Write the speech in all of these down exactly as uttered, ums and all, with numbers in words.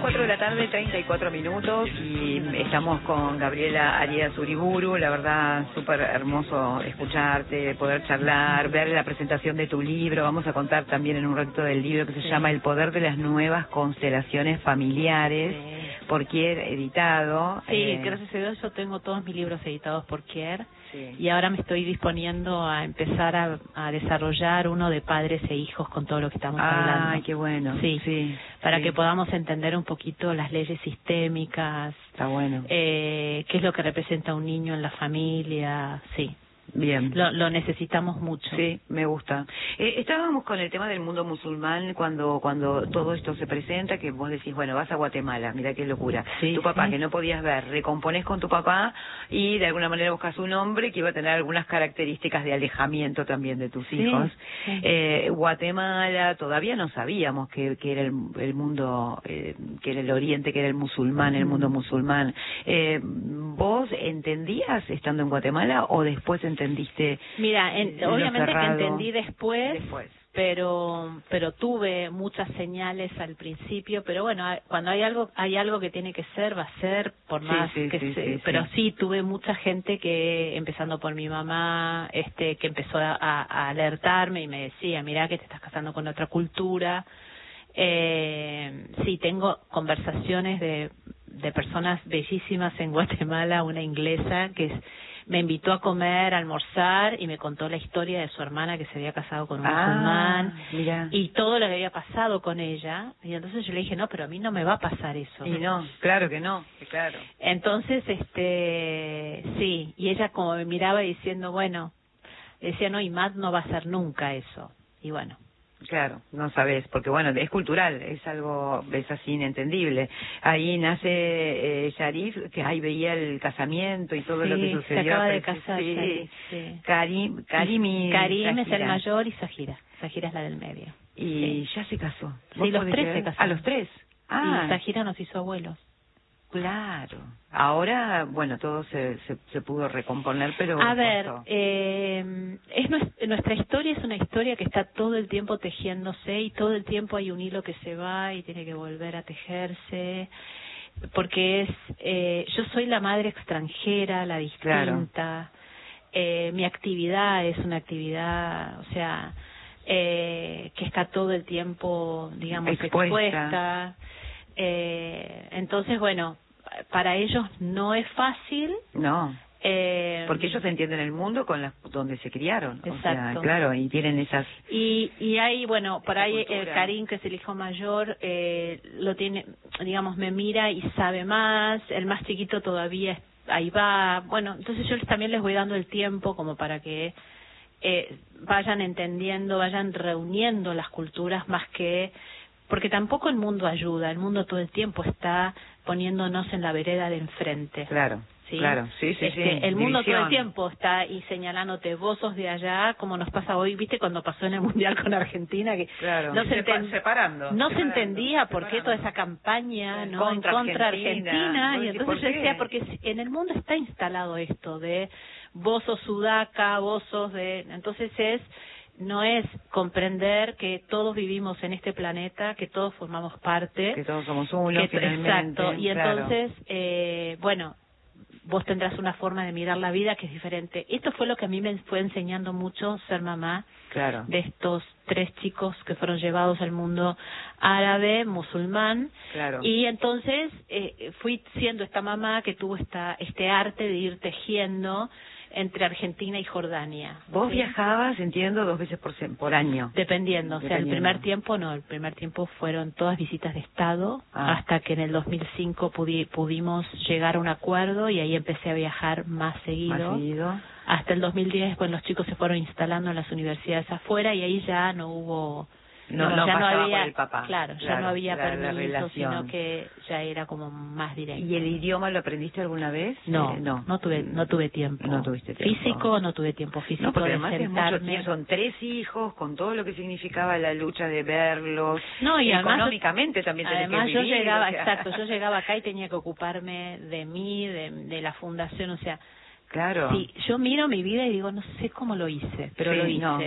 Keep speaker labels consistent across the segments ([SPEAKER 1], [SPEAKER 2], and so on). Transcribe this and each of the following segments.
[SPEAKER 1] cuatro de la tarde, treinta y cuatro minutos, y estamos con Gabriela Arias Uriburu. La verdad, súper hermoso escucharte, poder charlar, ver la presentación de tu libro. Vamos a contar también en un ratito del libro que se sí. llama El poder de las nuevas constelaciones familiares, sí. por Kier editado.
[SPEAKER 2] Sí,
[SPEAKER 1] eh...
[SPEAKER 2] gracias a Dios yo tengo todos mis libros editados por Kier.
[SPEAKER 1] Sí.
[SPEAKER 2] Y ahora me estoy disponiendo a empezar a, a desarrollar uno de padres e hijos con todo lo que estamos
[SPEAKER 1] ah,
[SPEAKER 2] hablando.
[SPEAKER 1] Ay, qué bueno.
[SPEAKER 2] Sí,
[SPEAKER 1] sí
[SPEAKER 2] para
[SPEAKER 1] sí.
[SPEAKER 2] que podamos entender un poquito las leyes sistémicas.
[SPEAKER 1] Está bueno.
[SPEAKER 2] Eh, qué es lo que representa un niño en la familia, sí.
[SPEAKER 1] Bien.
[SPEAKER 2] Lo, lo necesitamos mucho.
[SPEAKER 1] Sí, me gusta. Eh, estábamos con el tema del mundo musulmán cuando cuando todo esto se presenta, que vos decís, bueno, vas a Guatemala, mira qué locura. Sí, tu papá, sí. que no podías ver, recomponés con tu papá y de alguna manera buscas un hombre que iba a tener algunas características de alejamiento también de tus
[SPEAKER 2] sí,
[SPEAKER 1] hijos.
[SPEAKER 2] Sí.
[SPEAKER 1] Eh, Guatemala, todavía no sabíamos que, que era el, el mundo, eh, que era el oriente, que era el musulmán, el mundo musulmán. Eh, ¿Vos entendías estando en Guatemala o después entendiste? entendiste
[SPEAKER 2] Mira, en, obviamente
[SPEAKER 1] cerrado.
[SPEAKER 2] que entendí después,
[SPEAKER 1] después,
[SPEAKER 2] pero pero tuve muchas señales al principio, pero bueno, cuando hay algo hay algo que tiene que ser, va a ser, por más
[SPEAKER 1] sí, sí,
[SPEAKER 2] que
[SPEAKER 1] sí,
[SPEAKER 2] se,
[SPEAKER 1] sí,
[SPEAKER 2] pero
[SPEAKER 1] sí.
[SPEAKER 2] sí tuve mucha gente que, empezando por mi mamá, este que empezó a, a alertarme y me decía, mirá que te estás casando con otra cultura. Eh, sí, tengo conversaciones de, de personas bellísimas en Guatemala, una inglesa que es, me invitó a comer, a almorzar y me contó la historia de su hermana que se había casado con un
[SPEAKER 1] ah,
[SPEAKER 2] musulmán
[SPEAKER 1] mira.
[SPEAKER 2] y todo lo que había pasado con ella. Y entonces yo le dije, no, pero a mí no me va a pasar eso.
[SPEAKER 1] Y no, claro que no, claro.
[SPEAKER 2] Entonces, este, sí, y ella como me miraba diciendo, bueno, decía, no, Imad no va a hacer nunca eso. Y bueno.
[SPEAKER 1] Claro, no sabes, porque bueno, es cultural, es algo, es así inentendible. Ahí nace eh, Sharif, que ahí veía el casamiento y todo
[SPEAKER 2] sí,
[SPEAKER 1] lo que sucedió.
[SPEAKER 2] se acaba de casar,
[SPEAKER 1] sí.
[SPEAKER 2] Sharif, sí.
[SPEAKER 1] Karim, Karim y
[SPEAKER 2] Karim
[SPEAKER 1] Zahira.
[SPEAKER 2] es el mayor y Zahira, Zahira es la del medio.
[SPEAKER 1] Y
[SPEAKER 2] sí.
[SPEAKER 1] ya se casó.
[SPEAKER 2] Sí, los tres se casaron.
[SPEAKER 1] ¿A los tres? Ah.
[SPEAKER 2] Y Zahira nos hizo abuelos.
[SPEAKER 1] Claro. Ahora, bueno, todo se, se, se pudo recomponer, pero...
[SPEAKER 2] A ver, eh, es nuestra, nuestra historia es una historia que está todo el tiempo tejiéndose y todo el tiempo hay un hilo que se va y tiene que volver a tejerse, porque es... Eh, yo soy la madre extranjera, la distinta, claro. eh, mi actividad es una actividad, o sea, eh, que está todo el tiempo, digamos, expuesta, expuesta Eh, entonces, bueno, para ellos no es fácil.
[SPEAKER 1] No.
[SPEAKER 2] Eh,
[SPEAKER 1] porque ellos entienden el mundo con las donde se criaron.
[SPEAKER 2] Exacto.
[SPEAKER 1] O sea, claro, y tienen esas.
[SPEAKER 2] Y, y hay, bueno, por ahí el Karim, que es el hijo mayor, eh, lo tiene, digamos, me mira y sabe más. El más chiquito todavía ahí va. Bueno, entonces yo también les voy dando el tiempo como para que eh, vayan entendiendo, vayan reuniendo las culturas más que. Porque tampoco el mundo ayuda, el mundo todo el tiempo está poniéndonos en la vereda de enfrente.
[SPEAKER 1] Claro, ¿sí? Claro, sí, sí,
[SPEAKER 2] este,
[SPEAKER 1] sí.
[SPEAKER 2] El mundo
[SPEAKER 1] División.
[SPEAKER 2] todo el tiempo está y señalándote, vos sos de allá, como nos pasa hoy, ¿viste? Cuando pasó en el Mundial con Argentina, que
[SPEAKER 1] claro.
[SPEAKER 2] no se,
[SPEAKER 1] enten... separando,
[SPEAKER 2] no
[SPEAKER 1] separando,
[SPEAKER 2] se entendía
[SPEAKER 1] separando.
[SPEAKER 2] por qué toda esa campaña
[SPEAKER 1] sí,
[SPEAKER 2] no
[SPEAKER 1] contra
[SPEAKER 2] en contra
[SPEAKER 1] Argentina,
[SPEAKER 2] Argentina,
[SPEAKER 1] ¿no?
[SPEAKER 2] y entonces yo decía, porque en el mundo está instalado esto de vos sos sudaca, vos sos de... Entonces es... No es comprender que todos vivimos en este planeta, que todos formamos parte.
[SPEAKER 1] Que todos somos uno,
[SPEAKER 2] que,
[SPEAKER 1] finalmente.
[SPEAKER 2] Exacto. Y
[SPEAKER 1] claro.
[SPEAKER 2] entonces, eh, bueno, vos tendrás una forma de mirar la vida que es diferente. Esto fue lo que a mí me fue enseñando mucho ser mamá
[SPEAKER 1] claro.
[SPEAKER 2] de estos tres chicos que fueron llevados al mundo árabe, musulmán.
[SPEAKER 1] Claro.
[SPEAKER 2] Y entonces eh, fui siendo esta mamá que tuvo esta este arte de ir tejiendo entre Argentina y Jordania.
[SPEAKER 1] Vos
[SPEAKER 2] ¿sí?
[SPEAKER 1] viajabas, entiendo, dos veces por, por año.
[SPEAKER 2] Dependiendo, o sea,
[SPEAKER 1] Dependiendo.
[SPEAKER 2] el primer tiempo no, el primer tiempo fueron todas visitas de Estado,
[SPEAKER 1] ah.
[SPEAKER 2] hasta que en el dos mil cinco pudi pudimos llegar a un acuerdo y ahí empecé a viajar más seguido.
[SPEAKER 1] Más seguido.
[SPEAKER 2] Hasta el dos mil diez, pues los chicos se fueron instalando en las universidades afuera y ahí ya no hubo...
[SPEAKER 1] No, no,
[SPEAKER 2] ya no
[SPEAKER 1] había,
[SPEAKER 2] por
[SPEAKER 1] el papá.
[SPEAKER 2] Claro,
[SPEAKER 1] claro,
[SPEAKER 2] ya no había
[SPEAKER 1] la,
[SPEAKER 2] permiso,
[SPEAKER 1] la
[SPEAKER 2] sino que ya era como más directo.
[SPEAKER 1] ¿Y el idioma lo aprendiste alguna vez?
[SPEAKER 2] No,
[SPEAKER 1] eh, no,
[SPEAKER 2] no tuve, no tuve tiempo.
[SPEAKER 1] No tuviste tiempo.
[SPEAKER 2] Físico, no tuve tiempo físico.
[SPEAKER 1] No, porque
[SPEAKER 2] de
[SPEAKER 1] además
[SPEAKER 2] sentarme.
[SPEAKER 1] es mucho tiempo, son tres hijos, con todo lo que significaba la lucha de verlos.
[SPEAKER 2] No, y además,
[SPEAKER 1] económicamente también tenés
[SPEAKER 2] además
[SPEAKER 1] que
[SPEAKER 2] yo
[SPEAKER 1] vivir,
[SPEAKER 2] llegaba,
[SPEAKER 1] o sea.
[SPEAKER 2] exacto, yo llegaba acá y tenía que ocuparme de mí, de, de la fundación, o sea,
[SPEAKER 1] claro.
[SPEAKER 2] sí, yo miro mi vida y digo, no sé cómo lo hice, pero
[SPEAKER 1] sí,
[SPEAKER 2] lo hice.
[SPEAKER 1] No.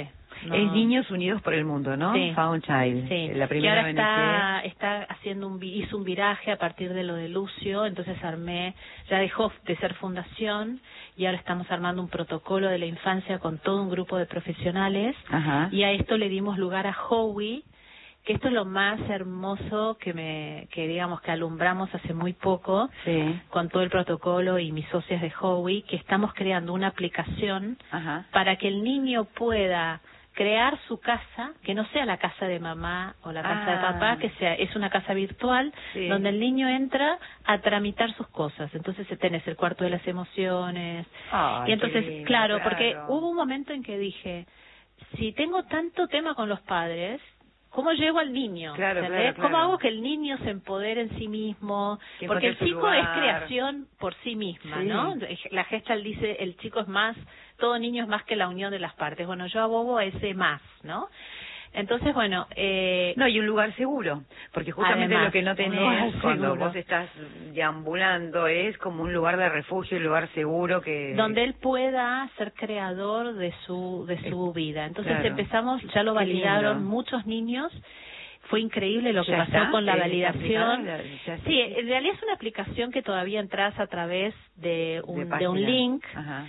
[SPEAKER 2] no.
[SPEAKER 1] Es Niños Unidos por el Mundo, ¿no?
[SPEAKER 2] Sí.
[SPEAKER 1] Found Child.
[SPEAKER 2] Sí.
[SPEAKER 1] La primera
[SPEAKER 2] que ahora está,
[SPEAKER 1] O N G.
[SPEAKER 2] está haciendo un, vi- hizo un viraje a partir de lo de Lucio, entonces armé, ya dejó de ser fundación y ahora estamos armando un protocolo de la infancia con todo un grupo de profesionales.
[SPEAKER 1] Ajá.
[SPEAKER 2] Y a esto le dimos lugar a Howie, que esto es lo más hermoso que me, que digamos que alumbramos hace muy poco,
[SPEAKER 1] Sí.
[SPEAKER 2] con todo el protocolo y mis socias de Howie, que estamos creando una aplicación
[SPEAKER 1] Ajá.
[SPEAKER 2] para que el niño pueda crear su casa, que no sea la casa de mamá o la casa
[SPEAKER 1] Ah.
[SPEAKER 2] de papá, que sea es una casa virtual,
[SPEAKER 1] Sí.
[SPEAKER 2] donde el niño entra a tramitar sus cosas. Entonces tenés el cuarto de las emociones.
[SPEAKER 1] Ay,
[SPEAKER 2] y entonces,
[SPEAKER 1] qué lindo,
[SPEAKER 2] claro,
[SPEAKER 1] claro.
[SPEAKER 2] porque hubo un momento en que dije, si tengo tanto tema con los padres, ¿cómo llego al niño?
[SPEAKER 1] Claro,
[SPEAKER 2] ¿Entendés?
[SPEAKER 1] claro,
[SPEAKER 2] ¿Cómo
[SPEAKER 1] claro.
[SPEAKER 2] hago que el niño se empodere en sí mismo?
[SPEAKER 1] Que
[SPEAKER 2] Porque el
[SPEAKER 1] encuentre su
[SPEAKER 2] chico es
[SPEAKER 1] lugar.
[SPEAKER 2] creación por sí misma,
[SPEAKER 1] Sí.
[SPEAKER 2] ¿no? La Gestalt dice, el chico es más, todo niño es más que la unión de las partes. Bueno, yo abogo a ese más, ¿no? Entonces, bueno... Eh,
[SPEAKER 1] No, y un lugar seguro, porque justamente
[SPEAKER 2] Además,
[SPEAKER 1] lo que no
[SPEAKER 2] un lugar
[SPEAKER 1] tenés cuando
[SPEAKER 2] seguro.
[SPEAKER 1] vos estás deambulando es como un lugar de refugio, un lugar seguro que...
[SPEAKER 2] donde él pueda ser creador de su de su vida. Entonces
[SPEAKER 1] Claro.
[SPEAKER 2] empezamos, ya lo
[SPEAKER 1] Qué
[SPEAKER 2] validaron
[SPEAKER 1] lindo.
[SPEAKER 2] muchos niños. Fue increíble lo que
[SPEAKER 1] ¿Ya
[SPEAKER 2] pasó
[SPEAKER 1] está?
[SPEAKER 2] con la
[SPEAKER 1] ¿Está
[SPEAKER 2] validación.
[SPEAKER 1] aplicada? ¿Ya está?
[SPEAKER 2] Sí, en realidad es una aplicación que todavía entras a través de un,
[SPEAKER 1] De
[SPEAKER 2] de un
[SPEAKER 1] página.
[SPEAKER 2] link.
[SPEAKER 1] Ajá.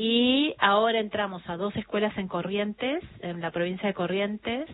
[SPEAKER 2] Y ahora entramos a dos escuelas en Corrientes, en la provincia de Corrientes,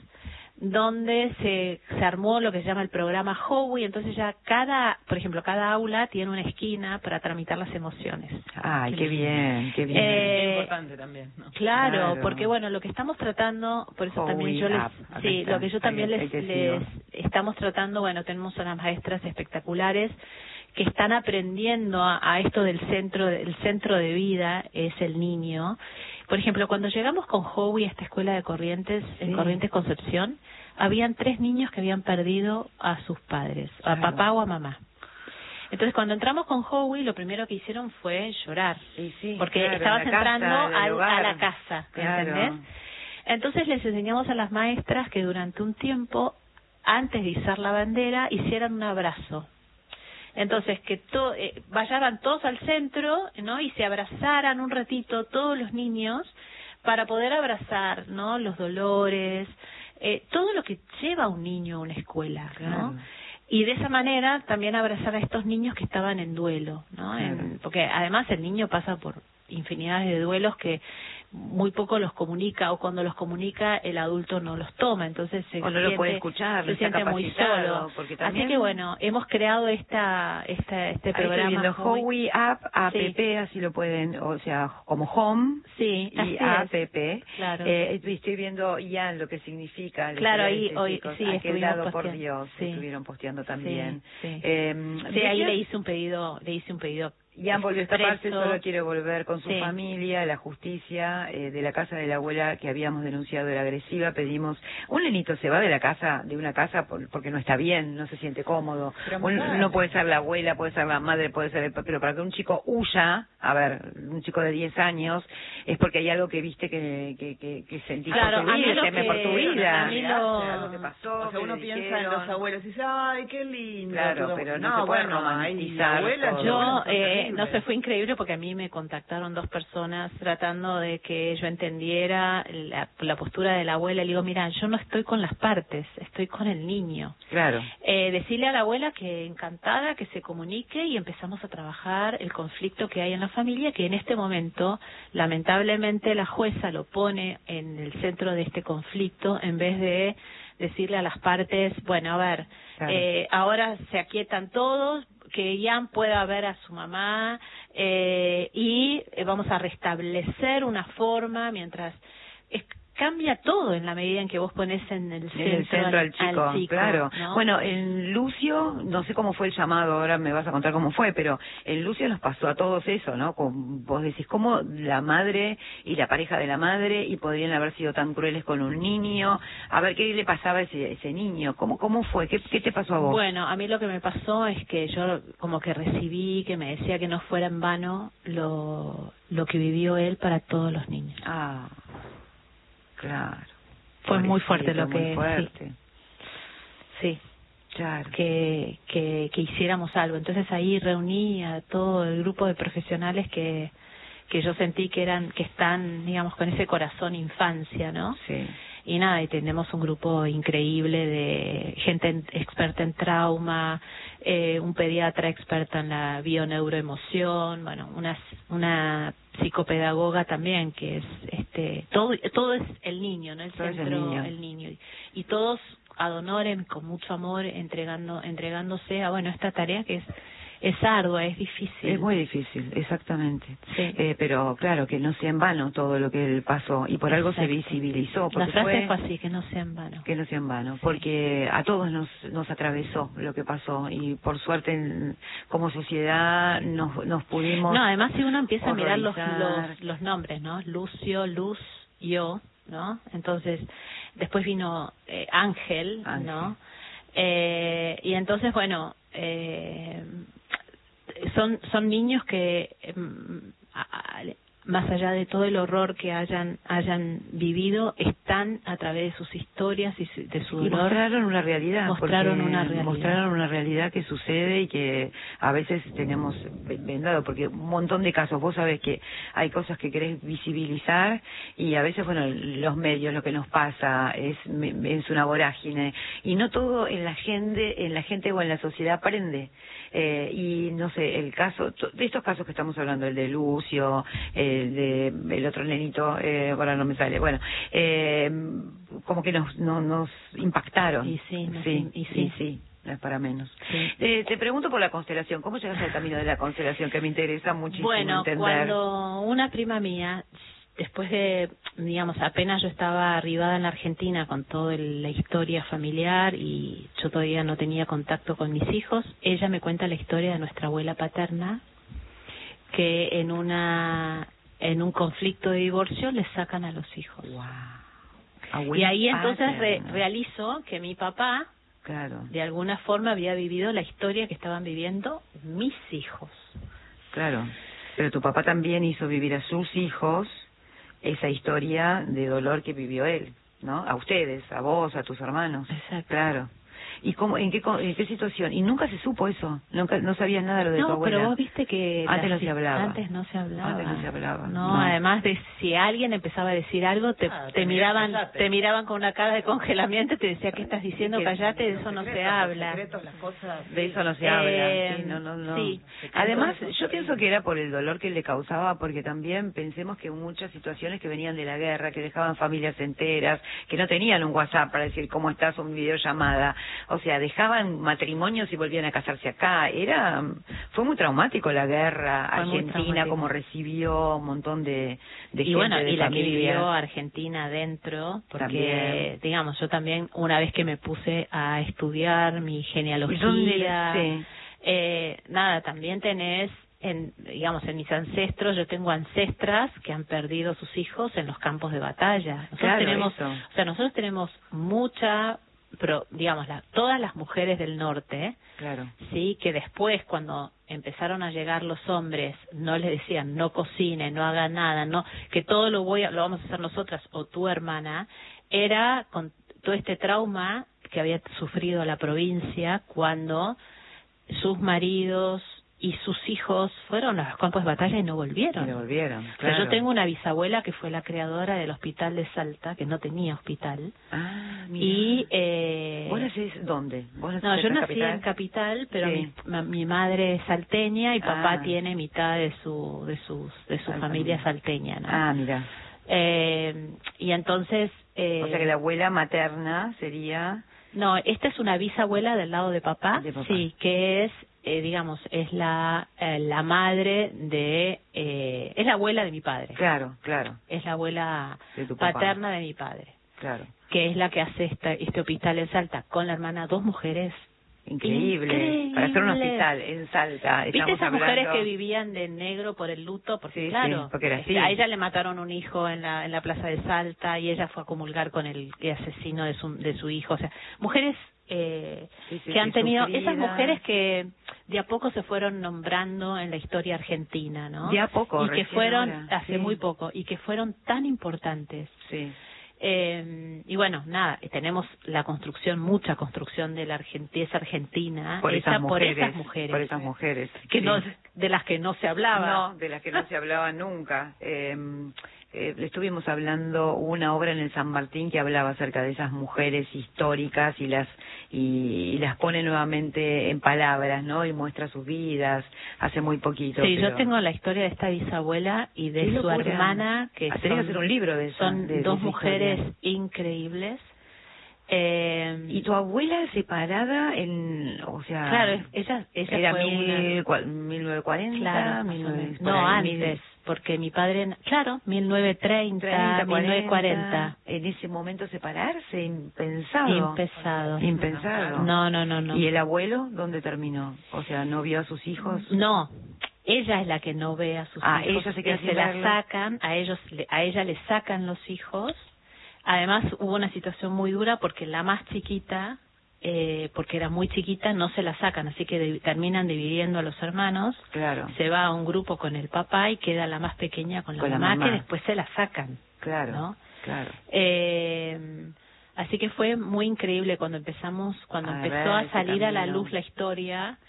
[SPEAKER 2] donde se, se armó lo que se llama el programa Howie. Entonces ya cada, por ejemplo, cada aula tiene una esquina para tramitar las emociones.
[SPEAKER 1] Ay, qué bien, qué bien.
[SPEAKER 2] Eh,
[SPEAKER 3] Es importante también, ¿no?
[SPEAKER 2] Claro,
[SPEAKER 1] Claro.
[SPEAKER 2] porque bueno, lo que estamos tratando, por eso
[SPEAKER 1] Howie
[SPEAKER 2] también yo les,
[SPEAKER 1] App, acá
[SPEAKER 2] sí,
[SPEAKER 1] está,
[SPEAKER 2] lo que yo también
[SPEAKER 1] ahí-
[SPEAKER 2] les,
[SPEAKER 1] ahí te
[SPEAKER 2] les
[SPEAKER 1] sigo.
[SPEAKER 2] estamos tratando, bueno, tenemos unas maestras espectaculares que están aprendiendo a, a esto del centro, del centro de vida es el niño. Por ejemplo, cuando llegamos con Howie a esta escuela de Corrientes, en
[SPEAKER 1] Sí.
[SPEAKER 2] Corrientes Concepción, habían tres niños que habían perdido a sus padres, a
[SPEAKER 1] Claro.
[SPEAKER 2] papá o a mamá. Entonces, cuando entramos con Howie, lo primero que hicieron fue llorar.
[SPEAKER 1] Sí, sí,
[SPEAKER 2] Porque
[SPEAKER 1] claro,
[SPEAKER 2] estabas
[SPEAKER 1] en la casa,
[SPEAKER 2] entrando
[SPEAKER 1] en el
[SPEAKER 2] al-
[SPEAKER 1] hogar.
[SPEAKER 2] a la casa,
[SPEAKER 1] Claro.
[SPEAKER 2] ¿entendés? Entonces les enseñamos a las maestras que durante un tiempo, antes de izar la bandera, hicieran un abrazo. Entonces, que to, eh, vayan todos al centro, ¿no? Y se abrazaran un ratito todos los niños para poder abrazar, ¿no? Los dolores, eh, todo lo que lleva a un niño a una escuela, ¿no?
[SPEAKER 1] Claro.
[SPEAKER 2] Y de esa manera también abrazar a estos niños que estaban en duelo, ¿no?
[SPEAKER 1] Claro.
[SPEAKER 2] En- porque además el niño pasa por infinidad de duelos que muy poco los comunica, o cuando los comunica el adulto no los toma, entonces se
[SPEAKER 1] O no lo
[SPEAKER 2] siente,
[SPEAKER 1] puede escuchar, no
[SPEAKER 2] se
[SPEAKER 1] está
[SPEAKER 2] siente muy
[SPEAKER 1] capacitado,
[SPEAKER 2] solo.
[SPEAKER 1] porque
[SPEAKER 2] Así
[SPEAKER 1] también-
[SPEAKER 2] que bueno, hemos creado esta, esta este
[SPEAKER 1] Ahí estoy
[SPEAKER 2] programa
[SPEAKER 1] viendo
[SPEAKER 2] Howie.
[SPEAKER 1] Howie App, app,
[SPEAKER 2] Sí.
[SPEAKER 1] así lo pueden, o sea, como Home
[SPEAKER 2] Sí, así
[SPEAKER 1] y
[SPEAKER 2] es.
[SPEAKER 1] app.
[SPEAKER 2] Claro.
[SPEAKER 1] Eh, estoy estoy viendo Ian lo que significa. el
[SPEAKER 2] Claro,
[SPEAKER 1] estudiar
[SPEAKER 2] ahí
[SPEAKER 1] este
[SPEAKER 2] hoy-
[SPEAKER 1] chicos.
[SPEAKER 2] sí,
[SPEAKER 1] Aquel
[SPEAKER 2] estuvimos
[SPEAKER 1] lado, por
[SPEAKER 2] posteando.
[SPEAKER 1] Dios,
[SPEAKER 2] Sí.
[SPEAKER 1] estuvieron posteando también.
[SPEAKER 2] Sí, sí.
[SPEAKER 1] Eh,
[SPEAKER 2] Sí, ahí
[SPEAKER 1] decías-
[SPEAKER 2] le hice un pedido, le hice un pedido.
[SPEAKER 1] Ian volvió a escaparse,
[SPEAKER 2] expreso.
[SPEAKER 1] solo quiere volver con su
[SPEAKER 2] Sí.
[SPEAKER 1] familia. La justicia eh, de la casa de la abuela que habíamos denunciado era agresiva. Pedimos, un nenito se va de la casa, de una casa por- porque no está bien, no se siente cómodo.
[SPEAKER 3] Pero
[SPEAKER 1] Un-
[SPEAKER 3] claro.
[SPEAKER 1] no puede ser la abuela, puede ser la madre, puede ser el papá, pero para que un chico huya, a ver, un chico de diez años, es porque hay algo que viste que, que, que, que sentís
[SPEAKER 2] Claro,
[SPEAKER 1] por tu
[SPEAKER 2] a mí
[SPEAKER 1] vida,
[SPEAKER 2] lo
[SPEAKER 1] teme
[SPEAKER 2] que-
[SPEAKER 1] por tu vida.
[SPEAKER 2] a mí lo-
[SPEAKER 1] Algo que pasó,
[SPEAKER 3] O sea,
[SPEAKER 1] que
[SPEAKER 3] uno
[SPEAKER 1] le
[SPEAKER 3] piensa en
[SPEAKER 1] dijeron.
[SPEAKER 3] los abuelos y dice, ay, qué lindo.
[SPEAKER 1] Claro,
[SPEAKER 3] todo.
[SPEAKER 1] pero no
[SPEAKER 3] no,
[SPEAKER 1] se puede
[SPEAKER 3] bueno, ay,
[SPEAKER 1] romantizar
[SPEAKER 3] la abuela,
[SPEAKER 1] todo.
[SPEAKER 3] la
[SPEAKER 2] Yo,
[SPEAKER 3] abuela son
[SPEAKER 2] eh,
[SPEAKER 3] terribles.
[SPEAKER 2] no sé, fue increíble porque a mí me contactaron dos personas tratando de que yo entendiera la, la postura de la abuela. Le digo, mira, yo no estoy con las partes, estoy con el niño.
[SPEAKER 1] Claro.
[SPEAKER 2] Eh, decirle a la abuela que encantada, que se comunique, y empezamos a trabajar el conflicto que hay en la familia, que en este momento, lamentablemente, la jueza lo pone en el centro de este conflicto en vez de decirle a las partes, bueno, a ver,
[SPEAKER 1] Claro.
[SPEAKER 2] eh, ahora se aquietan todos, que Ian pueda ver a su mamá eh, y eh, vamos a restablecer una forma mientras es, cambia todo en la medida en que vos pones en el centro,
[SPEAKER 1] En el centro al chico, claro.
[SPEAKER 2] ¿no?
[SPEAKER 1] Bueno, en Lucio, no sé cómo fue el llamado, ahora me vas a contar cómo fue, pero en Lucio nos pasó a todos eso, ¿no? Con, vos decís, ¿cómo la madre y la pareja de la madre y podrían haber sido tan crueles con un niño? A ver, ¿qué le pasaba a ese, ese niño? ¿Cómo cómo fue? ¿Qué, ¿Qué te pasó a vos?
[SPEAKER 2] Bueno, a mí lo que me pasó es que yo como que recibí que me decía que no fuera en vano lo, lo que vivió él para todos los niños.
[SPEAKER 1] Ah, claro.
[SPEAKER 2] Fue muy fuerte lo
[SPEAKER 1] Pobrecito,
[SPEAKER 2] que...
[SPEAKER 1] muy fuerte.
[SPEAKER 2] Sí,
[SPEAKER 1] Claro.
[SPEAKER 2] sí, que, que, que hiciéramos algo. Entonces ahí reuní a todo el grupo de profesionales que, que yo sentí que eran, que están, digamos, con ese corazón infancia, ¿no?
[SPEAKER 1] Sí.
[SPEAKER 2] y nada, y tenemos un grupo increíble de gente en, experta en trauma, eh, un pediatra experta en la bioneuroemoción, bueno, una una psicopedagoga también, que es este todo todo es el niño, ¿no? El
[SPEAKER 1] Todo es el
[SPEAKER 2] centro,
[SPEAKER 1] niño.
[SPEAKER 2] el niño. Y, y todos ad honorem, con mucho amor, entregando entregándose a, bueno, esta tarea que es es ardua, es difícil.
[SPEAKER 1] Es muy difícil, exactamente.
[SPEAKER 2] Sí.
[SPEAKER 1] Eh, pero claro, que no sea en vano todo lo que él pasó, y por algo se
[SPEAKER 2] Exacto.
[SPEAKER 1] visibilizó.
[SPEAKER 2] La
[SPEAKER 1] Porque
[SPEAKER 2] frase
[SPEAKER 1] fue,
[SPEAKER 2] fue así, que no sea en vano.
[SPEAKER 1] que no sea en vano,
[SPEAKER 2] Sí.
[SPEAKER 1] porque a todos nos, nos atravesó lo que pasó, y por suerte en- como sociedad nos, nos pudimos...
[SPEAKER 2] No, además si uno empieza a mirar los,
[SPEAKER 1] horrorizar.
[SPEAKER 2] los, los nombres, ¿no? Lucio, Luz, yo, ¿no? Entonces, después vino eh, Ángel,
[SPEAKER 1] Ángel.
[SPEAKER 2] ¿no? Eh, y entonces, bueno, eh, son son niños que, eh, a- a- más allá de todo el horror que hayan hayan vivido, están a través de sus historias y su- de su
[SPEAKER 1] Y
[SPEAKER 2] dolor.
[SPEAKER 1] mostraron una realidad,
[SPEAKER 2] Mostraron
[SPEAKER 1] porque
[SPEAKER 2] una realidad.
[SPEAKER 1] mostraron una realidad que sucede y que a veces tenemos vendado, porque un montón de casos, vos sabés que hay cosas que querés visibilizar y a veces, bueno, los medios, lo que nos pasa es, es una vorágine, y no todo en la gente, en la gente o en la sociedad prende. Eh, y no sé, el caso, de estos casos que estamos hablando, el de Lucio, el de el otro nenito, eh, ahora no me sale, bueno, eh, como que nos no, nos impactaron.
[SPEAKER 2] Y sí, nos
[SPEAKER 1] sí,
[SPEAKER 2] in- y sí.
[SPEAKER 1] y sí, no es para menos.
[SPEAKER 2] Sí.
[SPEAKER 1] Eh, te pregunto por la constelación, ¿cómo llegaste al camino de la constelación? Que me interesa muchísimo
[SPEAKER 2] Bueno,
[SPEAKER 1] entender.
[SPEAKER 2] cuando una prima mía, después de, digamos, apenas yo estaba arribada en la Argentina con toda el- la historia familiar y yo todavía no tenía contacto con mis hijos, ella me cuenta la historia de nuestra abuela paterna, que en una en un conflicto de divorcio le sacan a los hijos.
[SPEAKER 1] Wow.
[SPEAKER 2] Y
[SPEAKER 1] Abuela
[SPEAKER 2] ahí entonces re-
[SPEAKER 1] paterna.
[SPEAKER 2] realizo que mi papá,
[SPEAKER 1] Claro,
[SPEAKER 2] de alguna forma, había vivido la historia que estaban viviendo mis hijos.
[SPEAKER 1] claro. Pero tu papá también hizo vivir a sus hijos esa historia de dolor que vivió él, ¿no? A ustedes, a vos, a tus hermanos.
[SPEAKER 2] Exacto.
[SPEAKER 1] Claro. ¿Y cómo, en qué, co- en qué situación? Y nunca se supo eso. Nunca, no sabías nada lo de tu
[SPEAKER 2] No,
[SPEAKER 1] abuela.
[SPEAKER 2] pero vos viste que
[SPEAKER 1] Antes
[SPEAKER 2] las-
[SPEAKER 1] no se hablaba.
[SPEAKER 2] Antes no se hablaba.
[SPEAKER 1] Antes no se hablaba.
[SPEAKER 2] No,
[SPEAKER 1] No.
[SPEAKER 2] además de si alguien empezaba a decir algo, te,
[SPEAKER 3] Ah,
[SPEAKER 2] te
[SPEAKER 3] te
[SPEAKER 2] miraban,
[SPEAKER 3] callate.
[SPEAKER 2] te miraban con una cara de congelamiento y te decía, ¿qué estás diciendo?
[SPEAKER 1] Que-
[SPEAKER 2] Callate, de
[SPEAKER 3] Los
[SPEAKER 2] eso no se
[SPEAKER 3] secretos, los
[SPEAKER 2] habla.
[SPEAKER 3] secretos, las cosas,
[SPEAKER 1] De eso no se
[SPEAKER 2] Eh,
[SPEAKER 1] habla. Sí, no, no, no.
[SPEAKER 2] sí.
[SPEAKER 1] Además,
[SPEAKER 3] Entonces,
[SPEAKER 1] yo pienso que era por el dolor que le causaba, porque también pensemos que muchas situaciones que venían de la guerra, que dejaban familias enteras, que no tenían un WhatsApp para decir cómo estás o una videollamada, o sea, dejaban matrimonios y volvían a casarse acá. Era, fue muy traumático la guerra,
[SPEAKER 2] Fue muy
[SPEAKER 1] Argentina,
[SPEAKER 2] traumático.
[SPEAKER 1] como recibió un montón de, de
[SPEAKER 2] Y
[SPEAKER 1] gente,
[SPEAKER 2] bueno,
[SPEAKER 1] de
[SPEAKER 2] y la que
[SPEAKER 1] familias.
[SPEAKER 2] vivió Argentina adentro, porque,
[SPEAKER 1] También.
[SPEAKER 2] digamos, yo también, una vez que me puse a estudiar mi
[SPEAKER 1] ¿Y
[SPEAKER 2] genealogía,
[SPEAKER 1] dónde? Sí.
[SPEAKER 2] eh, nada, también tenés, en, digamos, en mis ancestros, yo tengo ancestras que han perdido sus hijos en los campos de batalla. Nosotros
[SPEAKER 1] Claro,
[SPEAKER 2] tenemos,
[SPEAKER 1] eso.
[SPEAKER 2] o sea, nosotros tenemos mucha, pero, digamos, la, todas las mujeres del norte,
[SPEAKER 1] Claro.
[SPEAKER 2] sí, que después cuando empezaron a llegar los hombres no les decían no cocine, no haga nada, no, que todo lo voy a, lo vamos a hacer nosotras o tu hermana, era con todo este trauma que había sufrido la provincia cuando sus maridos y sus hijos fueron a los campos de batalla y no volvieron.
[SPEAKER 1] Y volvieron,
[SPEAKER 2] O sea,
[SPEAKER 1] claro.
[SPEAKER 2] yo tengo una bisabuela que fue la creadora del hospital de Salta, que no tenía hospital.
[SPEAKER 1] Ah, mira.
[SPEAKER 2] Y eh,
[SPEAKER 1] ¿Vos nacés dónde? ¿Vos nacés
[SPEAKER 2] no,
[SPEAKER 1] en
[SPEAKER 2] yo
[SPEAKER 1] la
[SPEAKER 2] nací
[SPEAKER 1] capital?
[SPEAKER 2] en capital, pero
[SPEAKER 1] Sí.
[SPEAKER 2] mi, ma- mi madre es salteña y papá
[SPEAKER 1] Ah.
[SPEAKER 2] tiene mitad de su de sus de su
[SPEAKER 1] Ay,
[SPEAKER 2] familia
[SPEAKER 1] familia.
[SPEAKER 2] salteña, ¿no?
[SPEAKER 1] Ah, mira.
[SPEAKER 2] Eh, y entonces eh,
[SPEAKER 1] O sea que la abuela materna sería...
[SPEAKER 2] no, esta es una bisabuela del lado de papá,
[SPEAKER 1] De papá.
[SPEAKER 2] sí, que es eh, digamos es la eh, la madre de eh, es la abuela de mi padre,
[SPEAKER 1] Claro, claro,
[SPEAKER 2] es la abuela
[SPEAKER 1] de tu papá.
[SPEAKER 2] paterna de mi padre,
[SPEAKER 1] Claro.
[SPEAKER 2] que es la que hace esta, este hospital en Salta con la hermana, dos mujeres.
[SPEAKER 1] Increíble.
[SPEAKER 2] Increíble.
[SPEAKER 1] Para hacer un hospital en Salta.
[SPEAKER 2] ¿Viste
[SPEAKER 1] estamos
[SPEAKER 2] esas mujeres
[SPEAKER 1] hablando-
[SPEAKER 2] que vivían de negro por el luto? Porque
[SPEAKER 1] Sí,
[SPEAKER 2] claro,
[SPEAKER 1] sí, porque era
[SPEAKER 2] este,
[SPEAKER 1] así.
[SPEAKER 2] a ella le mataron un hijo en la en la plaza de Salta y ella fue a comulgar con el, el asesino de su de su hijo. O sea, mujeres eh,
[SPEAKER 1] Sí, sí,
[SPEAKER 2] que han
[SPEAKER 1] sí,
[SPEAKER 2] tenido
[SPEAKER 1] sufridas.
[SPEAKER 2] esas mujeres que de a poco se fueron nombrando en la historia argentina, ¿no?
[SPEAKER 1] De a poco,
[SPEAKER 2] y que
[SPEAKER 1] recién
[SPEAKER 2] fueron
[SPEAKER 1] ahora,
[SPEAKER 2] hace
[SPEAKER 1] sí.
[SPEAKER 2] muy poco y que fueron tan importantes.
[SPEAKER 1] Sí.
[SPEAKER 2] Eh, y bueno, nada, tenemos la construcción, mucha construcción de la argentina, argentina,
[SPEAKER 1] Por
[SPEAKER 2] hecha
[SPEAKER 1] esas mujeres.
[SPEAKER 2] por esas mujeres,
[SPEAKER 1] Por esas mujeres.
[SPEAKER 2] que
[SPEAKER 1] sí.
[SPEAKER 2] no, de las que no se hablaba.
[SPEAKER 1] No, de las que no se hablaba nunca. Eh, eh, estuvimos hablando, una obra en el San Martín que hablaba acerca de esas mujeres históricas y las y, y las pone nuevamente en palabras, ¿no? Y muestra sus vidas, hace muy poquito.
[SPEAKER 2] Sí,
[SPEAKER 1] pero...
[SPEAKER 2] yo tengo la historia de esta bisabuela y de su
[SPEAKER 1] locura.
[SPEAKER 2] hermana, que
[SPEAKER 1] ah,
[SPEAKER 2] son,
[SPEAKER 1] tenés que hacer un libro de eso,
[SPEAKER 2] son
[SPEAKER 1] de,
[SPEAKER 2] dos
[SPEAKER 1] de
[SPEAKER 2] mujeres
[SPEAKER 1] historia.
[SPEAKER 2] increíbles. Eh,
[SPEAKER 1] y tu abuela separada en, o sea,
[SPEAKER 2] claro, ella, ella
[SPEAKER 1] era
[SPEAKER 2] fue
[SPEAKER 1] mil,
[SPEAKER 2] una...
[SPEAKER 1] cua, mil novecientos cuarenta,
[SPEAKER 2] Claro,
[SPEAKER 1] mil novecientos,
[SPEAKER 2] no,
[SPEAKER 1] ahí,
[SPEAKER 2] antes,
[SPEAKER 1] mil,
[SPEAKER 2] porque mi padre, claro, mil novecientos treinta,
[SPEAKER 1] treinta,
[SPEAKER 2] mil novecientos cuarenta.
[SPEAKER 1] En ese momento separarse, impensado.
[SPEAKER 2] Impensado.
[SPEAKER 1] Impensado.
[SPEAKER 2] No, no, no, no.
[SPEAKER 1] ¿Y el abuelo dónde terminó? O sea, ¿no vio a sus hijos?
[SPEAKER 2] No, ella es la que no ve a sus
[SPEAKER 1] ah,
[SPEAKER 2] hijos.
[SPEAKER 1] ella se queda
[SPEAKER 2] se
[SPEAKER 1] sin
[SPEAKER 2] la
[SPEAKER 1] verlo.
[SPEAKER 2] sacan, a ellos, a ella le sacan los hijos. Además hubo una situación muy dura porque la más chiquita, eh, porque era muy chiquita, no se la sacan, así que de, terminan dividiendo a los hermanos.
[SPEAKER 1] Claro.
[SPEAKER 2] Se va a un grupo con el papá y queda la más pequeña con la,
[SPEAKER 1] Con la
[SPEAKER 2] mamá,
[SPEAKER 1] mamá.
[SPEAKER 2] que después se la sacan.
[SPEAKER 1] Claro,
[SPEAKER 2] ¿no?
[SPEAKER 1] claro.
[SPEAKER 2] Eh, así que fue muy increíble cuando empezamos, cuando
[SPEAKER 1] A
[SPEAKER 2] empezó
[SPEAKER 1] ver,
[SPEAKER 2] a
[SPEAKER 1] ese
[SPEAKER 2] salir a la
[SPEAKER 1] camino.
[SPEAKER 2] luz la historia.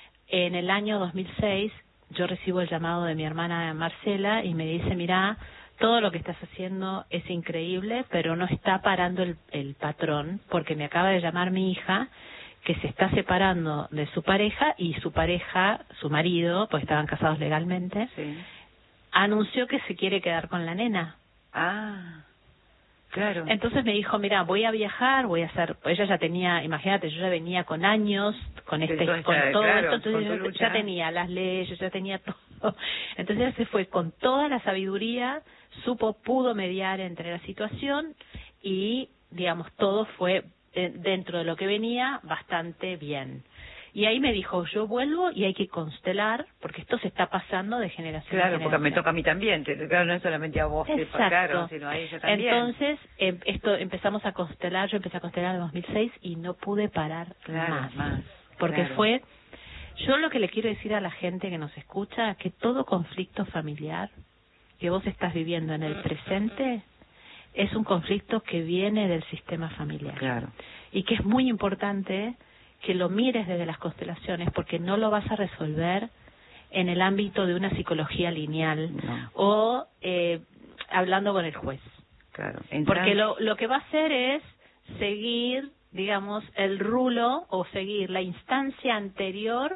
[SPEAKER 2] En el año dos mil seis yo recibo el llamado de mi hermana Marcela y me dice, mirá, todo lo que estás haciendo es increíble, pero no está parando el, el patrón, porque me acaba de llamar mi hija, que se está separando de su pareja, y su pareja, su marido, pues estaban casados legalmente,
[SPEAKER 1] Sí.
[SPEAKER 2] anunció que se quiere quedar con la nena.
[SPEAKER 1] Ah, claro.
[SPEAKER 2] Entonces me dijo, mira, voy a viajar, voy a hacer... Ella ya tenía, imagínate, yo ya venía con años, con
[SPEAKER 1] De
[SPEAKER 2] este,
[SPEAKER 1] toda
[SPEAKER 2] con
[SPEAKER 1] esta-
[SPEAKER 2] todo
[SPEAKER 1] claro,
[SPEAKER 2] esto,
[SPEAKER 1] con
[SPEAKER 2] entonces
[SPEAKER 1] tu
[SPEAKER 2] yo
[SPEAKER 1] lucha.
[SPEAKER 2] ya tenía las leyes, ya tenía todo. Entonces ella se fue con toda la sabiduría, supo, pudo mediar entre la situación y, digamos, todo fue eh, dentro de lo que venía bastante bien. Y ahí me dijo, yo vuelvo y hay que constelar, porque esto se está pasando de generación
[SPEAKER 1] Claro,
[SPEAKER 2] en
[SPEAKER 1] porque me
[SPEAKER 2] generación.
[SPEAKER 1] toca a mí también, te- claro, no es solamente a vos, que
[SPEAKER 2] Exacto.
[SPEAKER 1] claro, sino a ella también.
[SPEAKER 2] Entonces, eh, esto empezamos a constelar, yo empecé a constelar en dos mil seis y no pude parar
[SPEAKER 1] Claro,
[SPEAKER 2] más.
[SPEAKER 1] más,
[SPEAKER 2] Porque
[SPEAKER 1] claro.
[SPEAKER 2] fue, yo lo que le quiero decir a la gente que nos escucha, que todo conflicto familiar que vos estás viviendo en el presente es un conflicto que viene del sistema familiar.
[SPEAKER 1] Claro.
[SPEAKER 2] Y que es muy importante que lo mires desde las constelaciones, porque no lo vas a resolver en el ámbito de una psicología lineal
[SPEAKER 1] No.
[SPEAKER 2] o eh, hablando con el juez.
[SPEAKER 1] Claro. Entran-
[SPEAKER 2] Porque lo, lo que va a hacer es seguir, digamos, el rulo o seguir la instancia anterior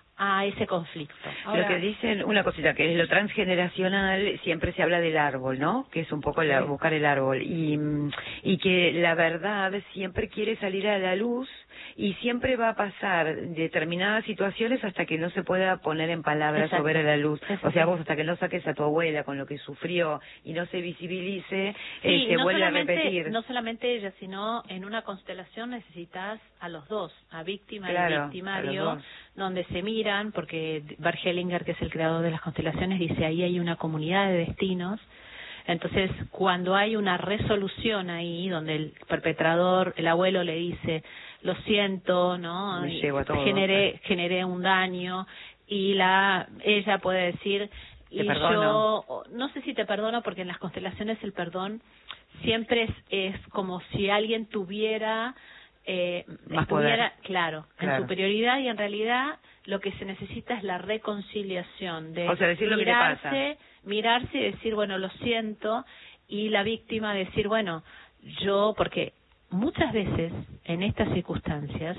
[SPEAKER 2] a ese conflicto.
[SPEAKER 1] Lo que dicen, una cosita, que es lo transgeneracional, siempre se habla del árbol, ¿no? Que es un poco la, buscar el árbol. Y, mm, y que la verdad siempre quiere salir a la luz y siempre va a pasar determinadas situaciones hasta que no se pueda poner en palabras
[SPEAKER 2] Exacto.
[SPEAKER 1] o ver a la luz.
[SPEAKER 2] Exacto.
[SPEAKER 1] O sea, vos hasta que no saques a tu abuela con lo que sufrió y no se visibilice,
[SPEAKER 2] Sí,
[SPEAKER 1] eh, se
[SPEAKER 2] no
[SPEAKER 1] vuelve a
[SPEAKER 2] solamente-
[SPEAKER 1] repetir.
[SPEAKER 2] No solamente ella, sino en una constelación necesitas a los dos, a víctima
[SPEAKER 1] Claro,
[SPEAKER 2] y
[SPEAKER 1] a los
[SPEAKER 2] victimario,
[SPEAKER 1] dos.
[SPEAKER 2] donde se miran, porque Bert Hellinger, que es el creador de las constelaciones, dice ahí hay una comunidad de destinos. Entonces, cuando hay una resolución ahí, donde el perpetrador, el abuelo le dice, lo siento, ¿no?
[SPEAKER 1] Me
[SPEAKER 2] Y
[SPEAKER 1] llevo a todo,
[SPEAKER 2] generé, generé un daño, y la ella puede decir,
[SPEAKER 1] Te
[SPEAKER 2] y
[SPEAKER 1] perdono.
[SPEAKER 2] yo, no sé si te perdono, porque en las constelaciones el perdón siempre es, es como si alguien tuviera, eh,
[SPEAKER 1] Más
[SPEAKER 2] estuviera,
[SPEAKER 1] poder.
[SPEAKER 2] claro,
[SPEAKER 1] Claro.
[SPEAKER 2] en superioridad, y en realidad lo que se necesita es la reconciliación de
[SPEAKER 1] O sea, decir lo que te pasa.
[SPEAKER 2] mirarse, mirarse y decir, bueno, lo siento, y la víctima decir, bueno, yo, porque muchas veces en estas circunstancias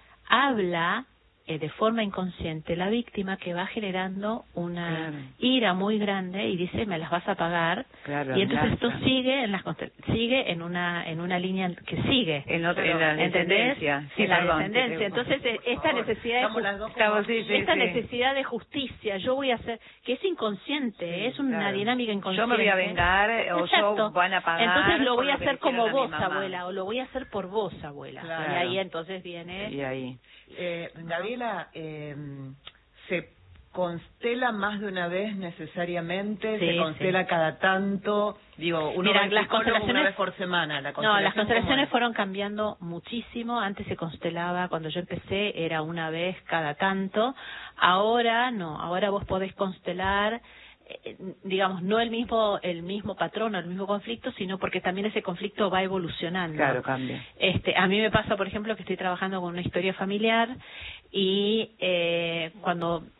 [SPEAKER 2] habla eh, de forma inconsciente la víctima, que va generando una
[SPEAKER 1] Claro.
[SPEAKER 2] ira muy grande y dice, me las vas a pagar.
[SPEAKER 1] Claro,
[SPEAKER 2] Y entonces esto
[SPEAKER 1] venganza.
[SPEAKER 2] sigue en las constel- sigue en una en una línea que sigue
[SPEAKER 1] En, otra, en la
[SPEAKER 2] ¿entendés?
[SPEAKER 1] descendencia. Sí,
[SPEAKER 2] En la
[SPEAKER 1] perdón,
[SPEAKER 2] descendencia.
[SPEAKER 1] te-
[SPEAKER 2] Entonces eh, esta necesidad de
[SPEAKER 3] Estamos
[SPEAKER 2] ju-
[SPEAKER 3] las dos
[SPEAKER 1] Estamos, sí, sí,
[SPEAKER 2] esta
[SPEAKER 1] sí.
[SPEAKER 2] necesidad de justicia, yo voy a hacer, que es inconsciente, es una
[SPEAKER 1] Claro.
[SPEAKER 2] dinámica inconsciente.
[SPEAKER 1] Yo me voy a vengar, eh, o yo
[SPEAKER 2] Exacto.
[SPEAKER 1] van a pagar.
[SPEAKER 2] Entonces lo voy
[SPEAKER 1] por
[SPEAKER 2] a
[SPEAKER 1] que
[SPEAKER 2] hacer
[SPEAKER 1] le hicieron
[SPEAKER 2] como
[SPEAKER 1] a mi
[SPEAKER 2] vos,
[SPEAKER 1] mamá.
[SPEAKER 2] abuela, o lo voy a hacer por vos, abuela.
[SPEAKER 3] Claro.
[SPEAKER 2] Y ahí entonces viene...
[SPEAKER 1] Y ahí.
[SPEAKER 3] Eh, Gabriela, eh, ¿se constela más de una vez necesariamente?
[SPEAKER 2] Sí,
[SPEAKER 3] ¿Se constela
[SPEAKER 2] sí.
[SPEAKER 3] cada tanto? Digo, uno
[SPEAKER 2] Mira,
[SPEAKER 3] va al
[SPEAKER 2] las
[SPEAKER 3] psicólogo una
[SPEAKER 2] constelaciones-
[SPEAKER 3] vez por semana. La
[SPEAKER 2] No, las
[SPEAKER 3] constelación,
[SPEAKER 2] constelaciones
[SPEAKER 3] ¿cómo es?
[SPEAKER 2] fueron cambiando muchísimo. Antes se constelaba, cuando yo empecé, era una vez cada tanto. Ahora no, ahora vos podés constelar, eh, digamos, no el mismo el mismo patrón o el mismo conflicto, sino porque también ese conflicto va evolucionando.
[SPEAKER 1] Claro, cambia.
[SPEAKER 2] Este, a mí me pasa, por ejemplo, que estoy trabajando con una historia familiar y eh, cuando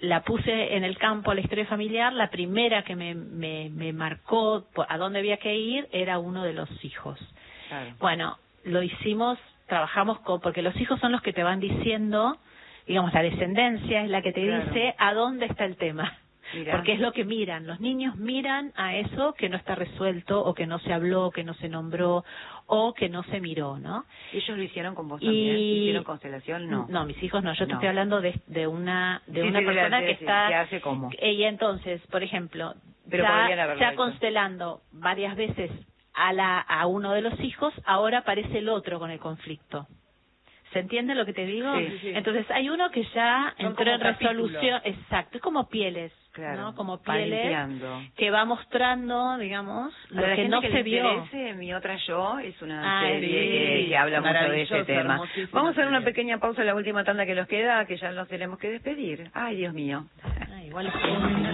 [SPEAKER 2] la puse en el campo, la historia familiar, la primera que me, me, me marcó a dónde había que ir era uno de los hijos.
[SPEAKER 1] Claro.
[SPEAKER 2] Bueno, lo hicimos, trabajamos con, porque los hijos son los que te van diciendo, digamos, la descendencia es la que te
[SPEAKER 1] Claro.
[SPEAKER 2] dice a dónde está el tema.
[SPEAKER 1] Mirá.
[SPEAKER 2] Porque es lo que miran. Los niños miran a eso que no está resuelto, o que no se habló, que no se nombró, o que no se miró, ¿no?
[SPEAKER 1] ¿Ellos lo hicieron con vos
[SPEAKER 2] Y-
[SPEAKER 1] también? ¿Hicieron constelación? No.
[SPEAKER 2] No, mis hijos no. Yo te
[SPEAKER 1] No.
[SPEAKER 2] estoy hablando de, de una de
[SPEAKER 1] Sí,
[SPEAKER 2] una
[SPEAKER 1] sí, de la-
[SPEAKER 2] persona
[SPEAKER 1] de-
[SPEAKER 2] que
[SPEAKER 1] sí,
[SPEAKER 2] está...
[SPEAKER 1] que hace cómo.
[SPEAKER 2] Y entonces, por ejemplo,
[SPEAKER 1] Pero
[SPEAKER 2] ya,
[SPEAKER 1] podrían haberlo
[SPEAKER 2] ya
[SPEAKER 1] hecho.
[SPEAKER 2] constelando varias veces a, la, a uno de los hijos, ahora aparece el otro con el conflicto. ¿Se entiende lo que te digo?
[SPEAKER 1] Sí,
[SPEAKER 3] sí.
[SPEAKER 2] Entonces hay uno que ya
[SPEAKER 3] Son
[SPEAKER 2] entró
[SPEAKER 3] como
[SPEAKER 2] en resolución,
[SPEAKER 3] capítulos.
[SPEAKER 2] exacto, es como pieles,
[SPEAKER 1] Claro.
[SPEAKER 2] ¿no? Como
[SPEAKER 1] Va
[SPEAKER 2] pieles
[SPEAKER 1] limpiando.
[SPEAKER 2] que va mostrando, digamos, lo
[SPEAKER 1] Para la
[SPEAKER 2] que
[SPEAKER 1] gente
[SPEAKER 2] no
[SPEAKER 1] que
[SPEAKER 2] se
[SPEAKER 1] le
[SPEAKER 2] vio.
[SPEAKER 1] interese, Mi Otra Yo es una
[SPEAKER 2] Ah,
[SPEAKER 1] serie
[SPEAKER 3] sí.
[SPEAKER 1] que, que habla mucho de
[SPEAKER 3] Maravillosa,
[SPEAKER 1] ese tema.
[SPEAKER 3] hermosísima
[SPEAKER 1] Vamos a hacer una
[SPEAKER 3] serie.
[SPEAKER 1] pequeña pausa en la última tanda que nos queda, que ya nos tenemos que despedir. Ay, Dios mío.
[SPEAKER 2] Ah, igual es que-